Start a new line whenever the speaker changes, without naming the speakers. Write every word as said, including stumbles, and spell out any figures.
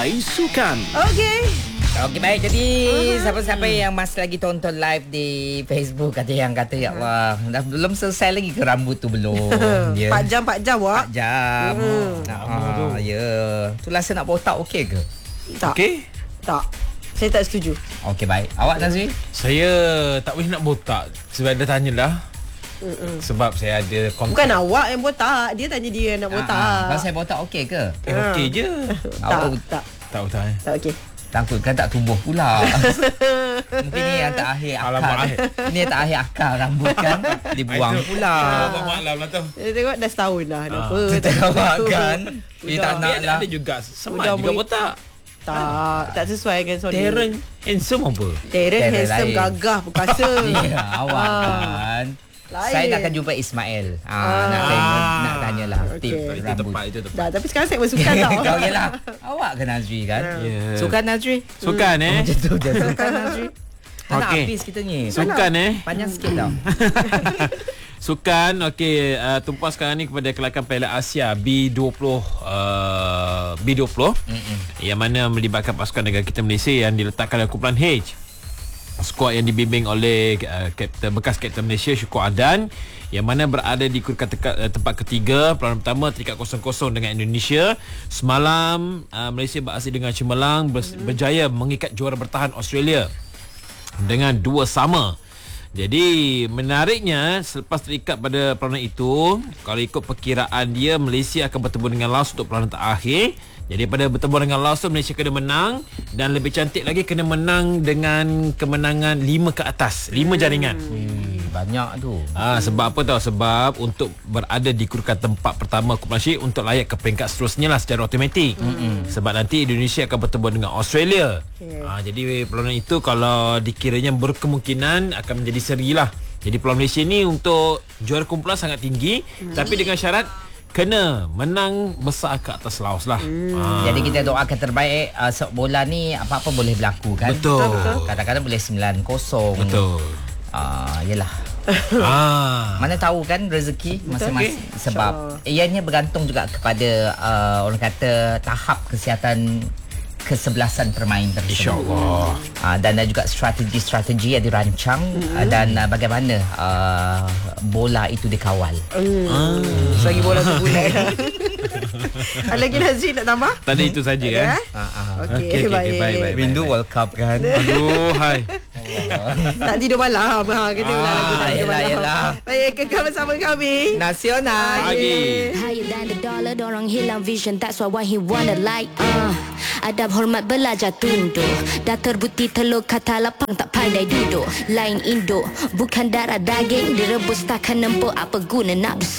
Hai Sukan.
Okey.
Okey, baik. Jadi
uh-huh.
siapa-siapa yang masih lagi tonton live di Facebook, ada yang kata, ya Allah, dah belum selesai lagi ke rambut tu belum.
Ya. empat jam empat jam wak.
empat jam.
Hmm.
Ah, ya. Tu rasa nak botak okey ke?
Tak.
Okey.
Tak. Saya tak setuju.
Okey, baik. Awak Nazri?
Saya tak wish nak botak. Sebab dia tanya dah.
Mm-mm.
Sebab saya ada kontak.
Bukan awak yang botak. Dia tanya dia yang nak botak.
Ah, kalau saya botak okey ke?
Eh, okey je.
Tak.
Awak
Tak.
Tak botak eh.
Tak okey.
takut kan tak tumbuh pula. Mungkin ni yang tak akhir akar.
Alamak.
Ni yang tak akhir akar rambut kan. Dibuang pula.
Allah maklum lah tu.
Dia tengok dah setahun dah. Dah apa.
Kita awak kan. Dia tak nak
Ada,
lah.
ada juga Sama
Udah
juga
mu-
botak.
Tak. Tak sesuai dengan Sony.
Darren handsome apa?
Darren
Darren
handsome,
lain.
gagah, perkasa.
Ya, awak
Ah.
kan.
Lain.
Saya nak akan jumpa Ismail. Ah,
Ah.
nak tanya, nak tanyalah
Okey.
tip
Itu
Itu
rambut.
tepat, itu tepat.
Dah, tapi sekarang saya bersukan tau.
Kau yelah. Awak ke Nazri kan?
Yeah.
Sukan Nazri?
Sukan eh.
Macam tu je. Sukan Nazri. Tak nak
Okey.
habis kita ni.
Sukan eh.
Panjang sikit tau.
Sukan, okey, uh, tumpuan sekarang ni kepada kelakar Piala Asia B dua puluh uh, B dua puluh
Mm-mm.
yang mana melibatkan pasukan negara kita Malaysia yang diletakkan dalam kumpulan H. Skuad yang dibimbing oleh uh, kapten bekas kapten Malaysia Syukur Adan yang mana berada di kedudukan teka, uh, tempat ketiga. Perlawanan pertama terikat kosong kosong dengan Indonesia. Semalam uh, Malaysia beraksi dengan cemerlang ber, berjaya mengikat juara bertahan Australia dengan dua sama. Jadi menariknya selepas terikat pada perlawanan itu, kalau ikut perkiraan dia, Malaysia akan bertemu dengan Laos untuk perlawanan terakhir. Jadi pada bertemu dengan Laos tu, Malaysia kena menang, dan lebih cantik lagi kena menang dengan kemenangan lima ke atas, lima jaringan.
Hmm, banyak tu.
Ah, sebab apa tahu? Sebab untuk berada di kedudukan tempat pertama kumpulan Syed untuk layak ke peringkat seterusnya lah secara automatik. Mm-hmm. Sebab nanti Indonesia akan bertemu dengan Australia.
Okay.
Ah, jadi perlawanan itu kalau dikiranya berkemungkinan akan menjadi seri lah. Jadi peluang Malaysia ni untuk juara kumpulan sangat tinggi, mm. tapi dengan syarat kena menang besar ke atas Laos lah.
Hmm.
Ah.
Jadi kita doakan terbaik. uh, Sepak bola ni apa-apa boleh berlaku kan.
Betul.
Uh, kadang-kadang boleh sembilan kosong.
Betul.
uh, Yelah.
ah.
Mana tahu kan rezeki masing-masing. Sebab ianya bergantung juga kepada uh, orang kata tahap kesihatan kesebelasan permain tersebut.
InsyaAllah.
Uh, dan ada juga strategi-strategi yang dirancang, mm-hmm. uh, dan uh, bagaimana uh, bola itu dikawal.
Hmm.
Ah.
Selagi bola tu bulat. Ada lagi Nazri nak tambah?
Tadi itu saja kan.
Ya?
Uh, uh.
Okey,
Okey, okey,
baik.
okey, baik, baik.
Rindu World Cup kan.
Aduh, hai.
Tak tidur malam. Ha, kena ulang lagu tak
Ah,
tidur
yelah,
malam.
yelah.
Baik, kekal bersama kami.
Nasional.
Pagi.
Higher than the dollar, dorang hilang vision. That's why why he wanna like uh. Adab hormat belajar tunduk. Dah terbukti telur kata lapang tak pandai duduk. Lain induk, bukan darah daging. Direbus takkan nempuk, apa guna nak